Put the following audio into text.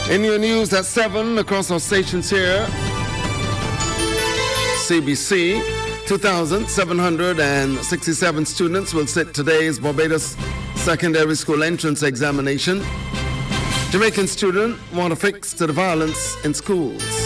In your news at 7 across our stations here, CBC, 2,767 students will sit today's Barbados Secondary School entrance examination. Jamaican students want a fix to the violence in schools.